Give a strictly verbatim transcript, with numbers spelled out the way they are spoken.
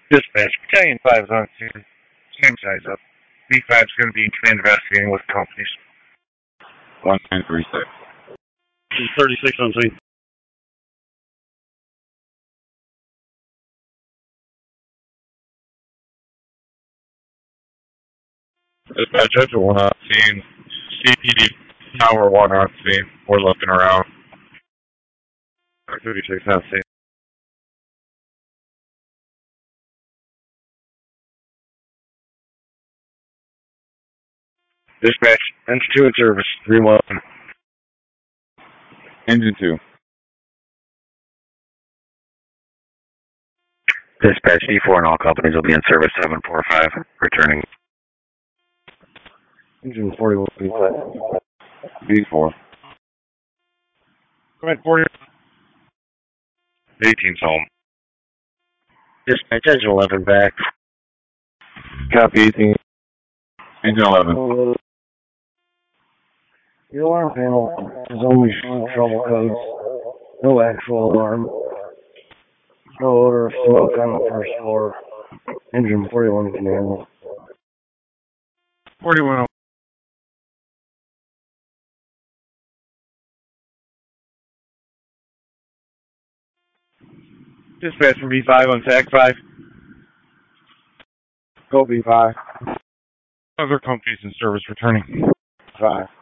Dispatch, Battalion five is on scene. Same size up. B five is going to be in command investigating with companies. one nine three six. thirty-six on scene. Dispatch, Edge one on scene. C P D Tower one on scene. We're looking around. thirty-six on scene. Dispatch, engine two in service, three one. Engine two. Dispatch, D four and all companies will be in service, seven four five, returning. Engine forty-one, B four. Come ahead, forty. eighteen's home. Dispatch, engine eleven back. Copy eighteen. Engine eleven. Your alarm panel is only showing trouble codes. No actual alarm. No odor of smoke on the first floor. Engine forty-one can handle. forty-one. Dispatch from B five on T A C five. Go B five. Other companies in service returning. Five.